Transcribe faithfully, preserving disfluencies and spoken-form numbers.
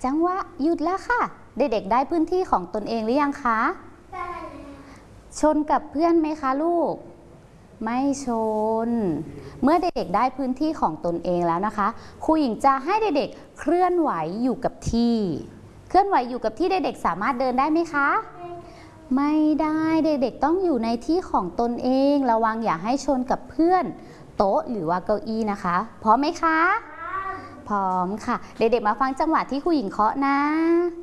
จังหวะหยุดแล้วค่ะเด็กๆได้พื้นที่ของตนเองหรือยังคะชนกับเพื่อนไหมคะลูกไม่ชนเมื่อเด็กๆได้พื้นที่ของตนเองแล้วนะคะครูหญิงจะให้เด็กๆเคลื่อนไหวอยู่กับที่เคลื่อนไหวอยู่กับที่เด็กๆสามารถเดินได้ไหมคะไม่ได้เด็กๆต้องอยู่ในที่ของตนเองระวังอย่าให้ชนกับเพื่อนโต๊ะหรือว่าเก้าอี้นะคะพร้อมไหมคะพร้อมค่ะเด็กๆมาฟังจังหวะที่ครูหญิงเคาะนะ